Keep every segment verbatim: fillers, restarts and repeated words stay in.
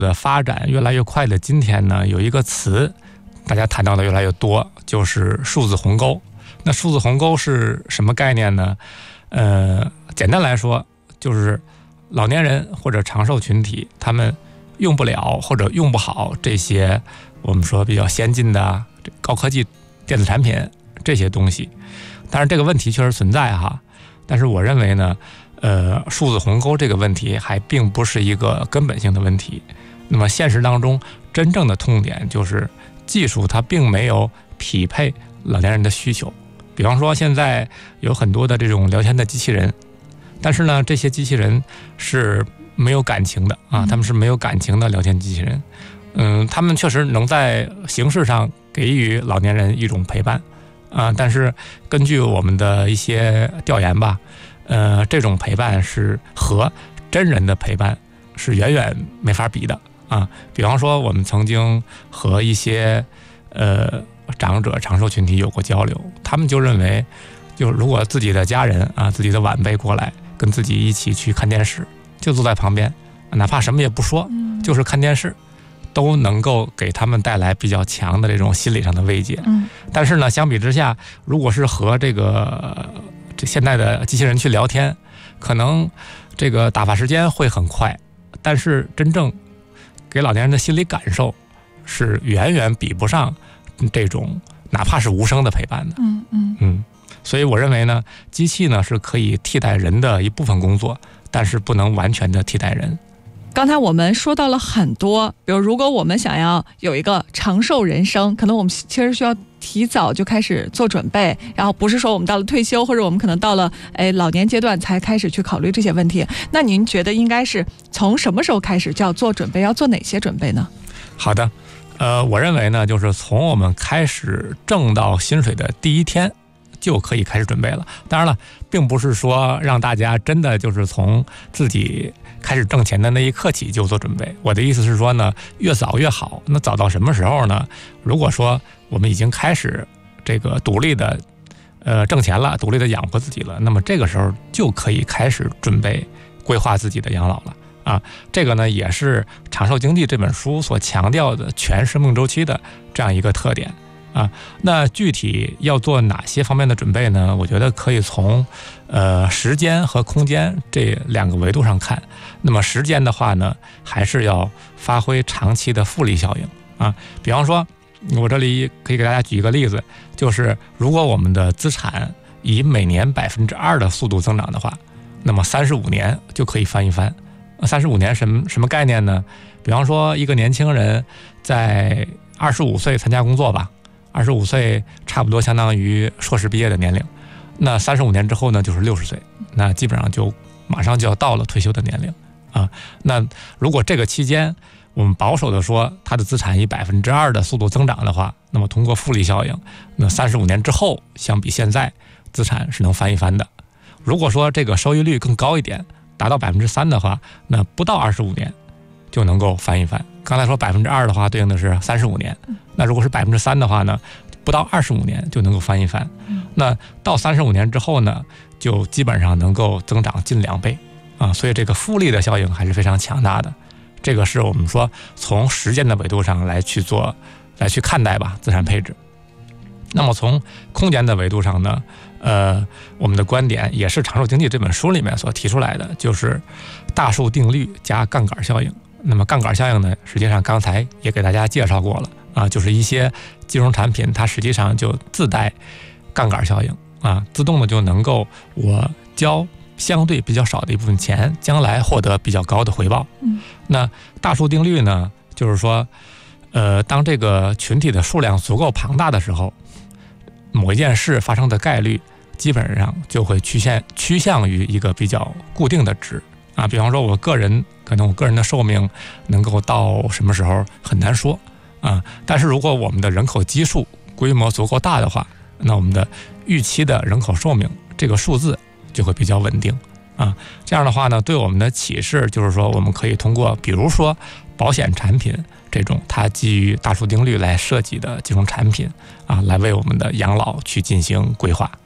的发展越来越快的今天呢，有一个词大家谈到的越来越多，就是数字鸿沟。那数字鸿沟是什么概念呢？呃，简单来说，就是老年人或者长寿群体，他们用不了或者用不好这些我们说比较先进的高科技电子产品这些东西。当然这个问题确实存在哈，但是我认为呢，呃，数字鸿沟这个问题还并不是一个根本性的问题。那么现实当中真正的痛点就是技术它并没有匹配老年人的需求。比方说现在有很多的这种聊天的机器人，但是呢这些机器人是没有感情的啊，他们是没有感情的聊天机器人。嗯，他们确实能在形式上给予老年人一种陪伴啊，但是根据我们的一些调研吧，呃，这种陪伴是和真人的陪伴是远远没法比的啊。比方说我们曾经和一些呃长者长寿群体有过交流，他们就认为，就如果自己的家人啊，自己的晚辈过来跟自己一起去看电视，就坐在旁边，哪怕什么也不说，就是看电视，都能够给他们带来比较强的这种心理上的慰藉。嗯，但是呢，相比之下，如果是和这个这现在的机器人去聊天，可能这个打发时间会很快，但是真正给老年人的心理感受是远远比不上这种哪怕是无声的陪伴的。 嗯嗯嗯，所以我认为呢，机器呢是可以替代人的一部分工作，但是不能完全的替代人。 刚才我们说到了很多，比如如果我们想要有一个长寿人生，可能我们其实需要提早就开始做准备，然后不是说我们到了退休，或者我们可能到了哎老年阶段才开始去考虑这些问题。那您觉得应该是从什么时候开始就要做准备，要做哪些准备呢？ 好的，呃，我认为呢，就是从我们开始挣到薪水的第一天就可以开始准备了。当然了，并不是说让大家真的就是从自己开始挣钱的那一刻起就做准备。我的意思是说呢，越早越好。那早到什么时候呢？如果说我们已经开始这个独立的呃挣钱了，独立的养活自己了，那么这个时候就可以开始准备规划自己的养老了啊。这个呢也是《长寿经济》这本书所强调的全生命周期的这样一个特点啊。那具体要做哪些方面的准备呢？我觉得可以从呃时间和空间这两个维度上看。那么时间的话呢，还是要发挥长期的复利效应啊。比方说，我这里可以给大家举一个例子，就是如果我们的资产以每年百分之二的速度增长的话，那么三十五年就可以翻一番。三十五年什么什么概念呢？比方说，一个年轻人在二十五岁参加工作吧。二十五岁差不多相当于硕士毕业的年龄，那三十五年之后呢，就是六十岁，那基本上就马上就要到了退休的年龄啊。那如果这个期间我们保守的说，他的资产以百分之二的速度增长的话，那么通过复利效应，那三十五年之后相比现在，资产是能翻一番的。如果说这个收益率更高一点，达到百分之三的话，那不到二十五年就能够翻一番。刚才说百分之二的话，对应的是三十五年。那如果是百分之三的话呢，不到二十五年就能够翻一番。那到三十五年之后呢，就基本上能够增长近两倍啊。所以这个复利的效应还是非常强大的。这个是我们说从时间的维度上来去做，来去看待吧资产配置。那么从空间的维度上呢，呃，我们的观点也是《长寿经济》这本书里面所提出来的，就是大数定律加杠杆效应。那么杠杆效应呢，实际上刚才也给大家介绍过了啊，就是一些金融产品它实际上就自带杠杆效应啊，自动的就能够我交相对比较少的一部分钱，将来获得比较高的回报。嗯，那大数定律呢，就是说，呃，当这个群体的数量足够庞大的时候，某一件事发生的概率基本上就会趋向趋向于一个比较固定的值啊。比方说，我个人可能我个人的寿命能够到什么时候很难说啊，但是如果我们的人口基数规模足够大的话，那我们的预期的人口寿命这个数字就会比较稳定啊。这样的话呢，对我们的启示就是说，我们可以通过比如说保险产品这种它基于大数定律来设计的金融产品啊，来为我们的养老去进行规划。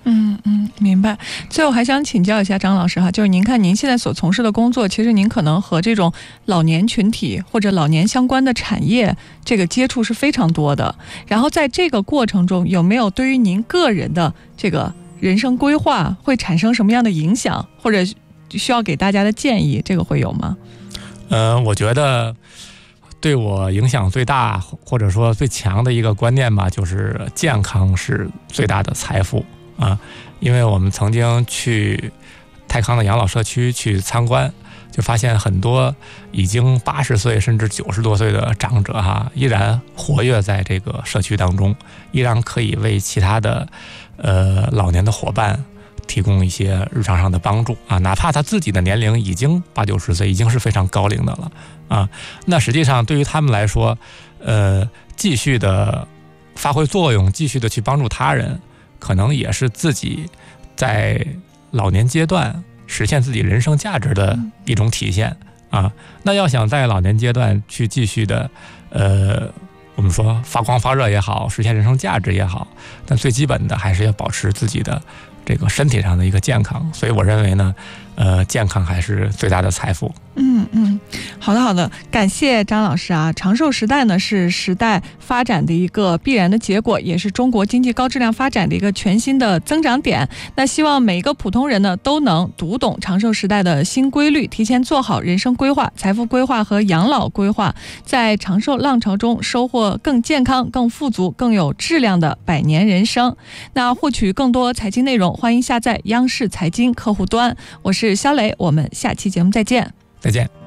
嗯嗯，明白。最后还想请教一下张老师哈，就是您看您现在所从事的工作，其实您可能和这种老年群体或者老年相关的产业这个接触是非常多的。然后在这个过程中，有没有对于您个人的这个人生规划会产生什么样的影响，或者需要给大家的建议，这个会有吗？ 呃，我觉得对我影响最大或者说最强的一个观念吧，就是健康是最大的财富啊。因为我们曾经去泰康的养老社区去参观，就发现很多已经八十岁甚至九十多岁的长者哈，依然活跃在这个社区当中，依然可以为其他的呃老年的伙伴提供一些日常上的帮助啊，哪怕他自己的年龄已经八九十岁，已经是非常高龄的了啊。那实际上对于他们来说，呃，继续的发挥作用，继续的去帮助他人，可能也是自己在老年阶段实现自己人生价值的一种体现啊。那要想在老年阶段去继续的，呃，我们说发光发热也好，实现人生价值也好，但最基本的还是要保持自己的这个身体上的一个健康。所以我认为呢，呃，健康还是最大的财富。 嗯嗯，好的好的，感谢张老师啊。长寿时代呢是时代发展的一个必然的结果，也是中国经济高质量发展的一个全新的增长点。那希望每一个普通人呢都能读懂长寿时代的新规律，提前做好人生规划、财富规划和养老规划，在长寿浪潮中收获更健康、更富足、更有质量的百年人生。那获取更多财经内容，欢迎下载央视财经客户端。我是肖磊，我们下期节目再见。 再见。